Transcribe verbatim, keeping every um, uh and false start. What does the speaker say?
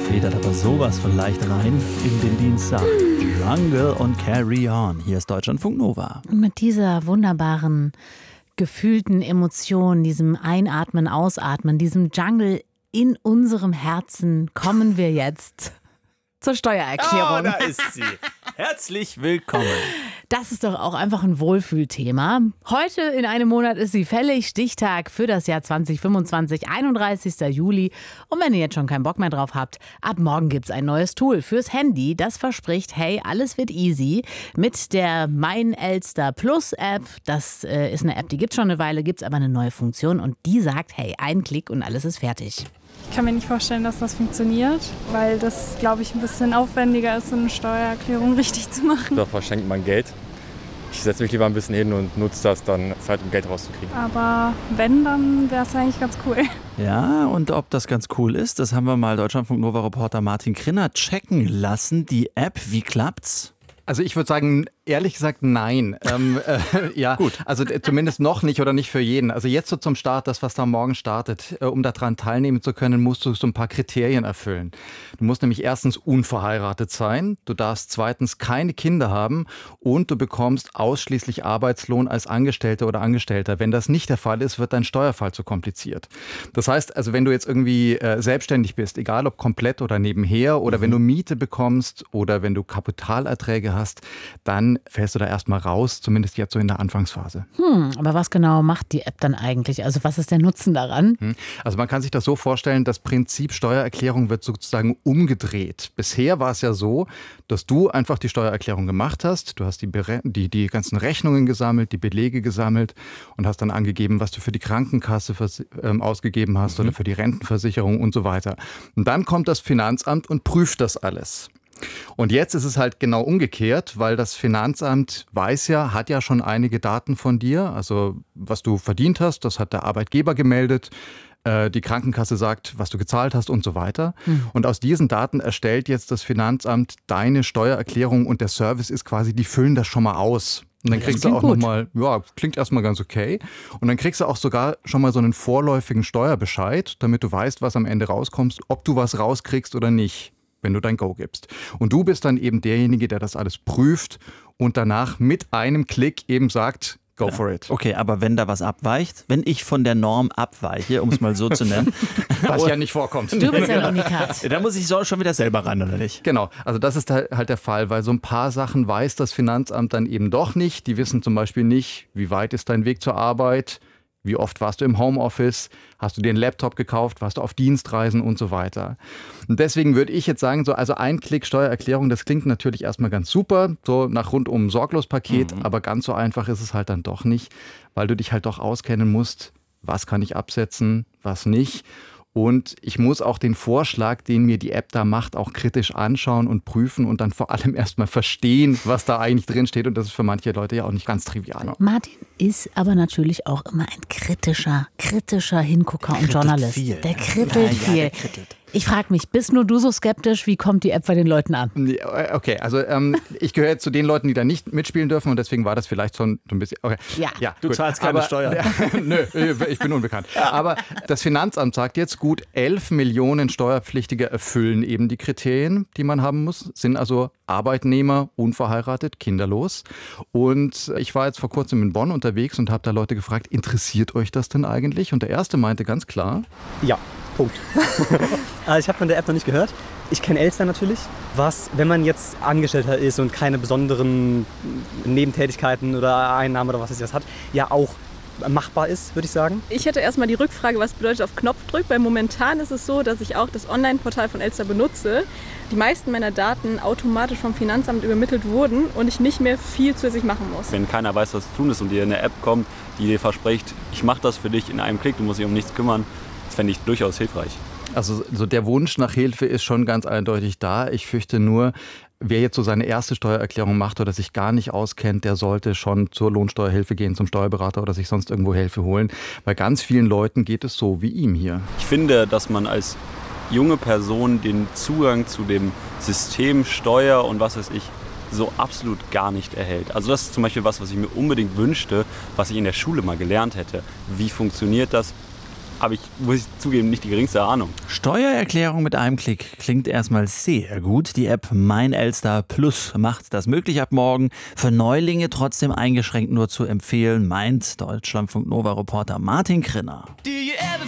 federt aber sowas von leicht rein in den Dienstag. Jungle und Carry On. Hier ist Deutschlandfunk Nova. Und mit dieser wunderbaren, gefühlten Emotion, diesem Einatmen, Ausatmen, diesem Jungle in unserem Herzen kommen wir jetzt zur Steuererklärung. Oh, da ist sie. Herzlich willkommen. Das ist doch auch einfach ein Wohlfühlthema. Heute in einem Monat ist sie fällig. Stichtag für das Jahr zwanzig fünfundzwanzig, einunddreißigster Juli. Und wenn ihr jetzt schon keinen Bock mehr drauf habt, ab morgen gibt es ein neues Tool fürs Handy. Das verspricht, hey, alles wird easy. Mit der Mein Elster Plus App. Das äh, ist eine App, die gibt es schon eine Weile, gibt es aber eine neue Funktion. Und die sagt, hey, ein Klick und alles ist fertig. Ich kann mir nicht vorstellen, dass das funktioniert, weil das, glaube ich, ein bisschen aufwendiger ist, so eine Steuererklärung richtig zu machen. Da verschenkt man Geld. Ich setze mich lieber ein bisschen hin und nutze das dann Zeit, um Geld rauszukriegen. Aber wenn, dann wäre es eigentlich ganz cool. Ja, und ob das ganz cool ist, das haben wir mal Deutschlandfunk Nova-Reporter Martin Krinner checken lassen. Die App, wie klappt's? Also ich würde sagen, ehrlich gesagt, nein. ähm, äh, ja, gut. Also äh, zumindest noch nicht oder nicht für jeden. Also jetzt so zum Start, das, was da morgen startet, äh, um daran teilnehmen zu können, musst du so ein paar Kriterien erfüllen. Du musst nämlich erstens unverheiratet sein, du darfst zweitens keine Kinder haben und du bekommst ausschließlich Arbeitslohn als Angestellter oder Angestellter. Wenn das nicht der Fall ist, wird dein Steuerfall zu kompliziert. Das heißt, also wenn du jetzt irgendwie äh, selbstständig bist, egal ob komplett oder nebenher oder mhm. wenn du Miete bekommst oder wenn du Kapitalerträge hast, hast, dann fällst du da erstmal raus, zumindest jetzt so in der Anfangsphase. Hm, aber was genau macht die App dann eigentlich? Also was ist der Nutzen daran? Hm. Also man kann sich das so vorstellen, das Prinzip Steuererklärung wird sozusagen umgedreht. Bisher war es ja so, dass du einfach die Steuererklärung gemacht hast, du hast die, die, die ganzen Rechnungen gesammelt, die Belege gesammelt und hast dann angegeben, was du für die Krankenkasse vers- ähm, ausgegeben hast mhm. oder für die Rentenversicherung und so weiter. Und dann kommt das Finanzamt und prüft das alles. Und jetzt ist es halt genau umgekehrt, weil das Finanzamt weiß ja, hat ja schon einige Daten von dir, also was du verdient hast, das hat der Arbeitgeber gemeldet, äh, die Krankenkasse sagt, was du gezahlt hast und so weiter. Mhm. Und aus diesen Daten erstellt jetzt das Finanzamt deine Steuererklärung und der Service ist quasi, die füllen das schon mal aus. Und dann kriegst du auch nochmal, ja, klingt erstmal ganz okay. Und dann kriegst du auch sogar schon mal so einen vorläufigen Steuerbescheid, damit du weißt, was am Ende rauskommt, ob du was rauskriegst oder nicht, wenn du dein Go gibst. Und du bist dann eben derjenige, der das alles prüft und danach mit einem Klick eben sagt, go ja. for it. Okay, aber wenn da was abweicht, wenn ich von der Norm abweiche, um es mal so zu nennen. Was ja nicht vorkommt. Du bist ja Unikat. Da muss ich so schon wieder selber ran, oder nicht? Genau, also das ist halt der Fall, weil so ein paar Sachen weiß das Finanzamt dann eben doch nicht. Die wissen zum Beispiel nicht, wie weit ist dein Weg zur Arbeit, wie oft warst du im Homeoffice? Hast du dir einen Laptop gekauft? Warst du auf Dienstreisen und so weiter? Und deswegen würde ich jetzt sagen, so, also ein Klick Steuererklärung, das klingt natürlich erstmal ganz super, so nach rundum Sorglos-Paket, mhm. aber ganz so einfach ist es halt dann doch nicht, weil du dich halt doch auskennen musst, was kann ich absetzen, was nicht. Und ich muss auch den Vorschlag, den mir die App da macht, auch kritisch anschauen und prüfen und dann vor allem erstmal verstehen, was da eigentlich drin steht. Und das ist für manche Leute ja auch nicht ganz trivial. Martin ist aber natürlich auch immer ein kritischer, kritischer Hingucker und Journalist. Viel. Der krittelt ja, viel. Ja, der krittelt. Ich frage mich, bist nur du so skeptisch? Wie kommt die App bei den Leuten an? Okay, also ähm, ich gehöre zu den Leuten, die da nicht mitspielen dürfen und deswegen war das vielleicht so ein, so ein bisschen... Okay. Ja. ja, du gut. zahlst keine aber, Steuern. Ja, nö, ich bin unbekannt. Aber das Finanzamt sagt jetzt, gut elf Millionen Steuerpflichtige erfüllen eben die Kriterien, die man haben muss, sind also Arbeitnehmer, unverheiratet, kinderlos. Und ich war jetzt vor kurzem in Bonn unterwegs und habe da Leute gefragt, interessiert euch das denn eigentlich? Und der Erste meinte ganz klar... Ja. Punkt. Ich habe von der App noch nicht gehört. Ich kenne Elster natürlich. Was, wenn man jetzt Angestellter ist und keine besonderen Nebentätigkeiten oder Einnahmen oder was es jetzt hat, ja auch machbar ist, würde ich sagen. Ich hätte erstmal die Rückfrage, was bedeutet auf Knopfdruck, weil momentan ist es so, dass ich auch das Online-Portal von Elster benutze. Die meisten meiner Daten automatisch vom Finanzamt übermittelt wurden und ich nicht mehr viel zusätzlich machen muss. Wenn keiner weiß, was zu tun ist und dir eine App kommt, die dir verspricht, ich mache das für dich in einem Klick, du musst dich um nichts kümmern, das fände ich durchaus hilfreich. Also so der Wunsch nach Hilfe ist schon ganz eindeutig da. Ich fürchte nur, wer jetzt so seine erste Steuererklärung macht oder sich gar nicht auskennt, der sollte schon zur Lohnsteuerhilfe gehen, zum Steuerberater oder sich sonst irgendwo Hilfe holen. Bei ganz vielen Leuten geht es so wie ihm hier. Ich finde, dass man als junge Person den Zugang zu dem System Steuer und was weiß ich so absolut gar nicht erhält. Also das ist zum Beispiel was, was ich mir unbedingt wünschte, was ich in der Schule mal gelernt hätte. Wie funktioniert das? habe ich, muss ich zugeben, nicht die geringste Ahnung. Steuererklärung mit einem Klick klingt erstmal sehr gut. Die App Mein Elster Plus macht das möglich ab morgen. Für Neulinge trotzdem eingeschränkt nur zu empfehlen, meint Deutschlandfunk Nova Reporter Martin Krinner. Do you ever